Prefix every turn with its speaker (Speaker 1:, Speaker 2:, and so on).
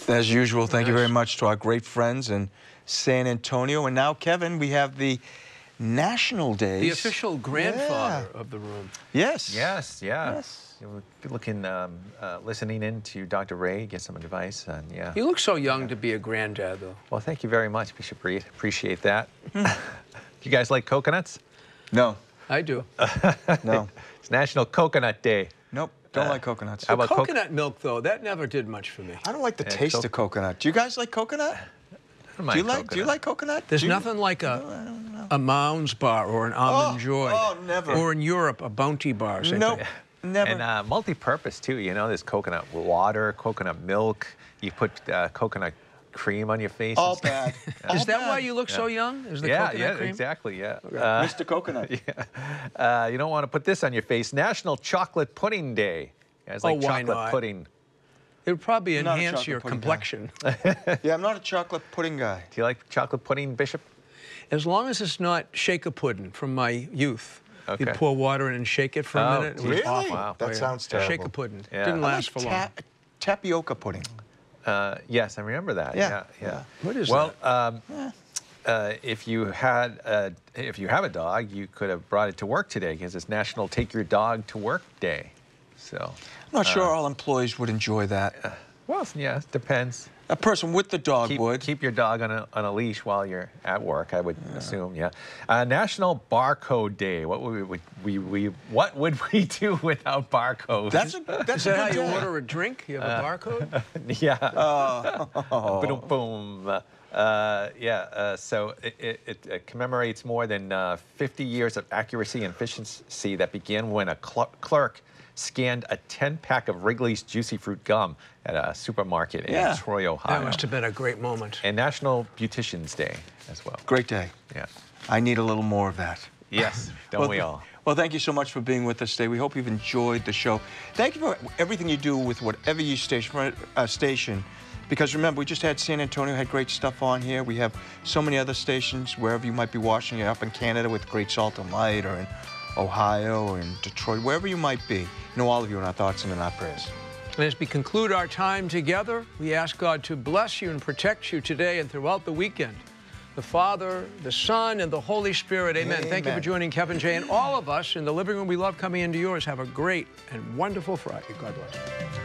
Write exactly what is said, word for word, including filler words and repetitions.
Speaker 1: As usual, thank
Speaker 2: Nice.
Speaker 1: you very much to our great friends in San Antonio. And now, Kevin, we have the National Days.
Speaker 2: The official grandfather
Speaker 1: Yeah.
Speaker 2: of the room.
Speaker 1: Yes.
Speaker 3: Yes, yeah.
Speaker 1: Yes.
Speaker 3: You'll be looking, um, uh, listening in to Doctor Ray, get some advice, and yeah.
Speaker 2: You look so young to be a granddad, though.
Speaker 3: Well, thank you very much, Bishop Reed. Appreciate that. You guys like coconuts?
Speaker 1: No.
Speaker 2: I do.
Speaker 1: No.
Speaker 3: It's National Coconut Day.
Speaker 1: Nope. Don't
Speaker 3: Uh,
Speaker 1: like coconuts.
Speaker 3: how about co-
Speaker 2: Coconut milk, though, that never did much for me.
Speaker 1: I don't like the
Speaker 3: Yeah,
Speaker 1: taste
Speaker 3: co-
Speaker 1: of coconut. Do you guys like coconut?
Speaker 3: I don't
Speaker 1: Do
Speaker 3: mind
Speaker 1: you like? Do you
Speaker 3: coconut.
Speaker 1: like coconut?
Speaker 2: There's
Speaker 1: Do you-
Speaker 2: nothing like a a Mounds bar or an Almond
Speaker 1: Oh,
Speaker 2: Joy.
Speaker 1: oh, never.
Speaker 2: Or in Europe, a Bounty bar. same
Speaker 1: Nope.
Speaker 2: thing.
Speaker 1: Never.
Speaker 3: And uh, multi-purpose, too. You know, there's coconut water, coconut milk. You put uh, coconut cream on your face.
Speaker 1: All
Speaker 3: and stuff.
Speaker 1: bad. All
Speaker 2: Is that
Speaker 1: bad.
Speaker 2: why you look so young? Is the
Speaker 3: Yeah,
Speaker 2: coconut
Speaker 3: yeah,
Speaker 2: cream?
Speaker 3: exactly, yeah. Uh,
Speaker 1: Mister Coconut.
Speaker 3: yeah. Uh, you don't want to put this on your face. National Chocolate Pudding Day. You guys
Speaker 2: Oh,
Speaker 3: like
Speaker 2: why
Speaker 3: chocolate
Speaker 2: not?
Speaker 3: pudding?
Speaker 2: It would probably
Speaker 1: Not a
Speaker 2: enhance
Speaker 1: chocolate
Speaker 2: your
Speaker 1: pudding guy.
Speaker 2: complexion.
Speaker 1: Yeah, I'm not a chocolate pudding guy.
Speaker 3: Do you like chocolate pudding, Bishop?
Speaker 2: As long as it's not shaker pudding from my youth.
Speaker 3: Okay.
Speaker 2: You'd pour water in and shake it for a
Speaker 3: Oh,
Speaker 2: minute. It was
Speaker 1: really?
Speaker 2: awful.
Speaker 3: Wow.
Speaker 1: That
Speaker 2: Oh, yeah.
Speaker 1: sounds terrible.
Speaker 2: Shaker pudding.
Speaker 3: Yeah.
Speaker 2: Didn't
Speaker 3: I
Speaker 2: last for
Speaker 1: I
Speaker 2: long.
Speaker 1: like ta- tapioca pudding.
Speaker 3: Uh, yes, I remember that.
Speaker 1: Yeah,
Speaker 3: Yeah, yeah.
Speaker 1: yeah.
Speaker 2: What is
Speaker 3: well, um, uh, if you had, a, if you have a dog, you could have brought it to work today because it's National Take Your Dog to Work Day. So,
Speaker 1: I'm not sure all employees would enjoy that.
Speaker 3: well, yeah, it depends.
Speaker 1: A person with the dog
Speaker 3: Keep,
Speaker 1: would.
Speaker 3: keep your dog on a, on a leash while you're at work, I would assume, yeah. Uh, National Barcode Day. What would we, we, we, what would we do without barcodes?
Speaker 1: That's a that's
Speaker 2: Is
Speaker 1: a
Speaker 2: that how
Speaker 1: good
Speaker 2: you
Speaker 1: day.
Speaker 2: order a drink? You have a barcode?
Speaker 3: yeah.
Speaker 1: Oh.
Speaker 3: Boom, boom. Uh, yeah, uh, so it, it, it uh, commemorates more than uh, fifty years of accuracy and efficiency that began when a cl clerk scanned a ten pack of Wrigley's Juicy Fruit gum at a supermarket
Speaker 1: Yeah.
Speaker 3: in Troy, Ohio.
Speaker 2: That must have been a great moment.
Speaker 3: And National Beautician's Day as well.
Speaker 1: Great day.
Speaker 3: Yeah.
Speaker 1: I need a little more of that.
Speaker 3: Yes, don't
Speaker 1: Well,
Speaker 3: we
Speaker 1: th-
Speaker 3: all?
Speaker 1: Well, thank you so much for being with us today. We hope you've enjoyed the show. Thank you for everything you do with whatever you station, uh, station. Because remember, we just had San Antonio, had great stuff on here. We have so many other stations, wherever you might be watching it, up in Canada with Great Salt and Light, or in Ohio, or in Detroit, wherever you might be. You know, all of you in our thoughts and in our prayers.
Speaker 2: And as we conclude our time together, we ask God to bless you and protect you today and throughout the weekend. The Father, the Son, and the Holy Spirit. Amen. Thank you for
Speaker 1: Amen.
Speaker 2: joining Kevin J. And all of us in the living room we love coming into yours. Have a great and wonderful Friday. God bless you.